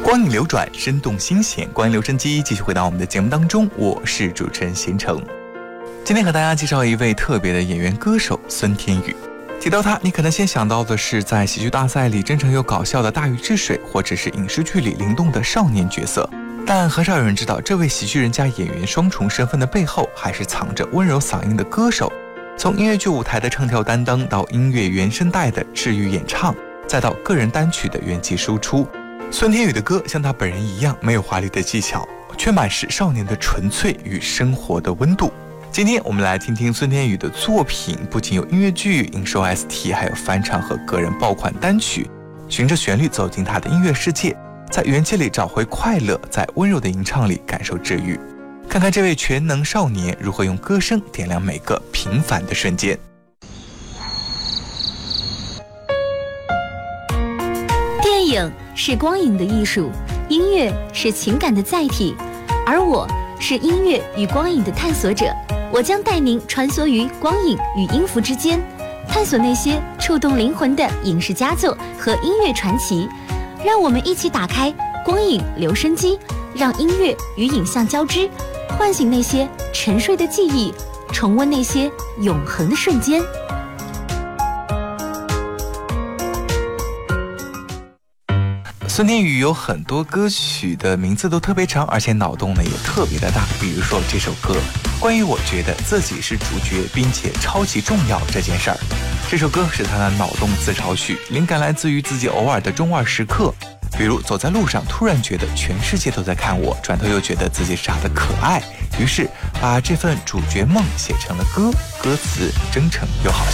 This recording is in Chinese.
光影流转，生动新鲜。光影留声机继续回到我们的节目当中，我是主持人贤成。今天和大家介绍一位特别的演员歌手孙天宇。提到他，你可能先想到的是在喜剧大赛里真诚又搞笑的大禹治水，或者是影视剧里灵动的少年角色。但很少有人知道，这位喜剧人加演员双重身份的背后，还是藏着温柔嗓音的歌手。从音乐剧舞台的唱跳担当，到音乐原声带的治愈演唱，再到个人单曲的元气输出，孙天宇的歌像他本人一样，没有华丽的技巧，却满是少年的纯粹与生活的温度。今天我们来听听孙天宇的作品，不仅有音乐剧、影视 OST， 还有翻唱和个人爆款单曲，循着旋律走进他的音乐世界，在元气里找回快乐，在温柔的吟唱里感受治愈。看看这位全能少年如何用歌声点亮每个平凡的瞬间。 电影是光影的艺术，音乐是情感的载体，而我是音乐与光影的探索者。我将带您穿梭于光影与音符之间，探索那些触动灵魂的影视佳作和音乐传奇。让我们一起打开光影留声机，让音乐与影像交织，唤醒那些沉睡的记忆，重温那些永恒的瞬间。 孙天宇有很多歌曲的名字都特别长，而且脑洞呢也特别的大。比如说这首歌，关于我觉得自己是主角并且超级重要这件事儿。这首歌是他的脑洞自嘲曲，灵感来自于自己偶尔的中二时刻，比如走在路上突然觉得全世界都在看我，转头又觉得自己傻得可爱，于是把这份主角梦写成了歌，歌词真诚又好笑。